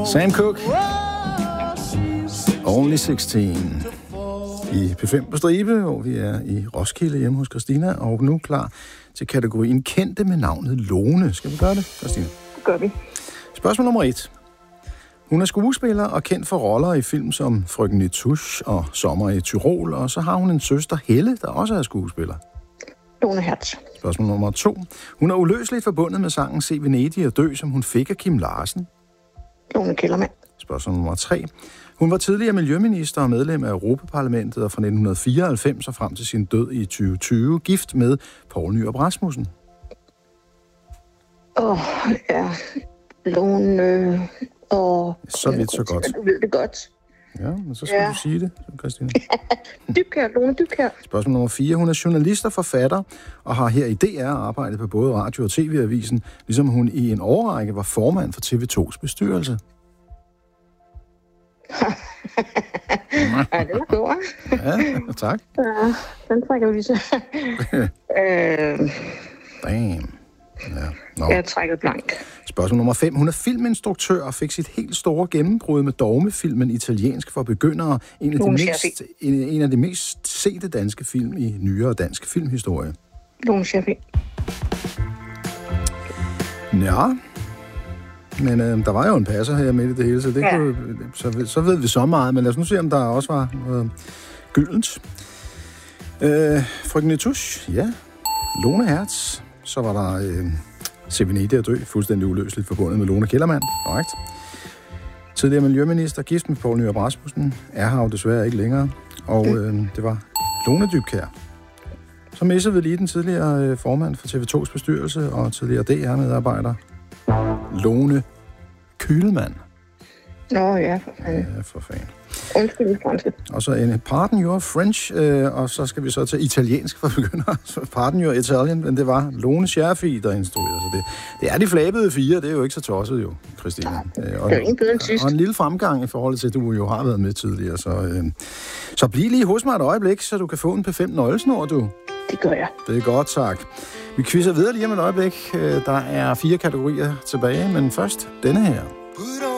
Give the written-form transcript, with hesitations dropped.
Sam Cooke. Only 16. I P5 på stribe, hvor vi er i Roskilde hjemme hos Christina, og nu klar til kategorien kendte med navnet Lone. Skal vi gøre det, Christina? Det gør vi. Spørgsmål nummer 1. Hun er skuespiller og kendt for roller i film som Frøken Nitouche og Sommer i Tyrol, og så har hun en søster, Helle, der også er skuespiller. Lone Hertz. Spørgsmål nummer 2. Hun er uløseligt forbundet med sangen Se Venedig og dø, som hun fik af Kim Larsen. Lone Kellermann. Spørgsmål nummer 3. Hun var tidligere miljøminister og medlem af Europaparlamentet, og fra 1994 og frem til sin død i 2020 gift med Poul Nyrup Rasmussen. Ja. Lone... Så vidt, så godt. Du ved det godt. Ja, men så skal du sige det, Christina. Dybkjær, Lone Dybkjær. Spørgsmål nummer 4. Hun er journalist og forfatter, og har her i DR arbejdet på både radio- og tv-avisen, ligesom hun i en årrække var formand for TV2's bestyrelse. Ja, det var god, Ja, tak. Ja, den trækker vi så. Damn. Ja. Jeg trækker blank. Spørgsmål nummer 5. Hun er filminstruktør og fik sit helt store gennembrud med dogmefilmen Italiensk for begyndere. En af de mest sete danske film i nyere dansk filmhistorie. Lone Scherfig. Ja, men der var jo en passer her midt i det hele, så, det kunne, så ved vi så meget. Men lad os nu se, om der også var gyldent. Frøken Nitouche, ja. Lone Hertz. Så var der Se Venedig og dø, fuldstændig uløseligt forbundet med Lone Kellermann. Korrekt. Tidligere miljøminister, gift med Poul Nyrup Rasmussen, er her jo desværre ikke længere. Og det var Lone Dybkjær. Så missede vi lige den tidligere formand for TV2's bestyrelse og tidligere DR-medarbejder, Lone Kühlmann. Nå ja, for fanden. Ja, for fanden. Undskyld, franske. Og så en pardon your French, og så skal vi så til italiensk for begyndere. Pardon your Italian, men det var Lone Scherfig, der instruerede. Så det er de flabede 4, det er jo ikke så tosset jo, Christina. Og en lille fremgang i forhold til, at du jo har været med tidligere. Så bliv lige hos mig et øjeblik, så du kan få en P5 nøglesnor, du. Det gør jeg. Det er godt, tak. Vi quizzer videre lige om et øjeblik. Der er 4 kategorier tilbage, men først denne her.